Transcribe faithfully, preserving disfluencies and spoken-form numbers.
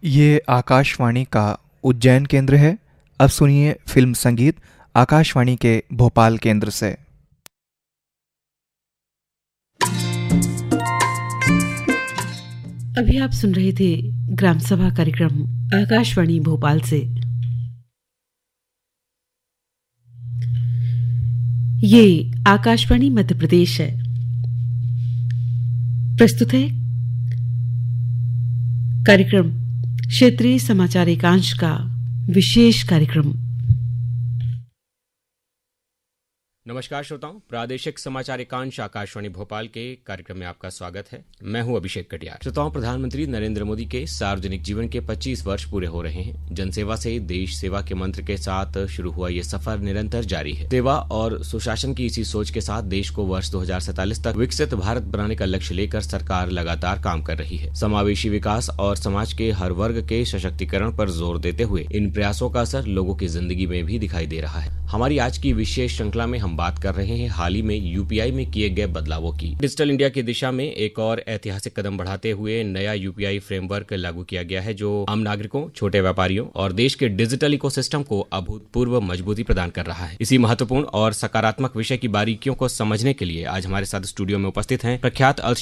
ये आकाशवाणी का उज्जैन केंद्र है। अब सुनिए फिल्म संगीत आकाशवाणी के भोपाल केंद्र से। अभी आप सुन रहे थे ग्राम सभा कार्यक्रम आकाशवाणी भोपाल से। ये आकाशवाणी मध्य प्रदेश है। प्रस्तुत है कार्यक्रम क्षेत्रीय समाचार एकांश का विशेष कार्यक्रम। नमस्कार श्रोताओं, प्रादेशिक समाचार एकांश आकाशवाणी भोपाल के कार्यक्रम में आपका स्वागत है। मैं हूं अभिषेक कटियार। श्रोताओं, प्रधानमंत्री नरेंद्र मोदी के सार्वजनिक जीवन के पच्चीस वर्ष पूरे हो रहे हैं। जनसेवा से देश सेवा के मंत्र के साथ शुरू हुआ ये सफर निरंतर जारी है। सेवा और सुशासन की इसी सोच के साथ देश को वर्ष दो हजार सैंतालीस तक विकसित भारत बनाने का लक्ष्य लेकर सरकार लगातार काम कर रही है। समावेशी विकास और समाज के हर वर्ग के सशक्तिकरण पर जोर देते हुए इन प्रयासों का असर लोगों की जिंदगी में भी दिखाई दे रहा है। हमारी आज की विशेष श्रृंखला में हम बात कर रहे हैं हाल ही में यूपीआई में किए गए बदलावों की। डिजिटल इंडिया की दिशा में एक और ऐतिहासिक कदम बढ़ाते हुए नया यूपीआई फ्रेमवर्क लागू किया गया है, जो आम नागरिकों, छोटे व्यापारियों और देश के डिजिटल इकोसिस्टम को अभूतपूर्व मजबूती प्रदान कर रहा है। इसी महत्वपूर्ण और सकारात्मक विषय की बारीकियों को समझने के लिए आज हमारे साथ स्टूडियो में उपस्थित हैं प्रख्यात